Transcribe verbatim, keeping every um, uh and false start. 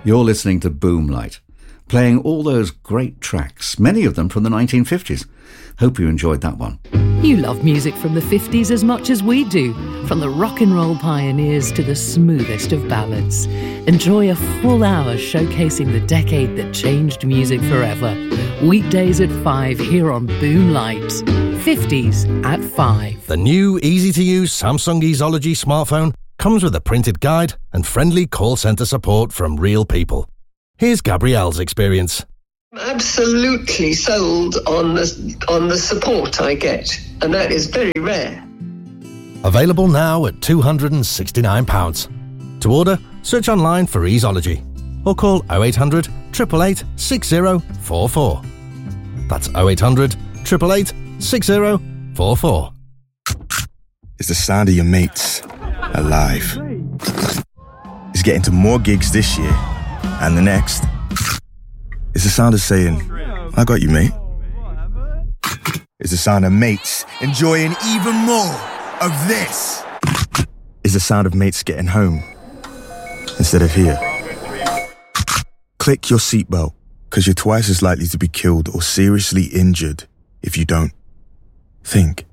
You're listening to Boomlight, playing all those great tracks, many of them from the nineteen fifties. Hope you enjoyed that one. You love music from the fifties as much as we do, from the rock and roll pioneers to the smoothest of ballads. Enjoy a full hour showcasing the decade that changed music forever. Weekdays at five here on Boomlight. fifties at five. The new easy-to-use Samsung Easology smartphone comes with a printed guide and friendly call centre support from real people. Here's Gabrielle's experience. Absolutely sold on the, on the support I get, and that is very rare. Available now at two hundred sixty-nine pounds. To order, search online for Easology or call oh eight hundred, eight eight eight, six oh four four. That's oh eight hundred, eight eight eight, six oh four four. It's the sound of your mates alive. It's getting to more gigs this year and the next. It's the sound of saying, I got you, mate. It's the sound of mates enjoying even more of this. It's the sound of mates getting home instead of here. Click your seatbelt, because you're twice as likely to be killed or seriously injured if you don't. Think.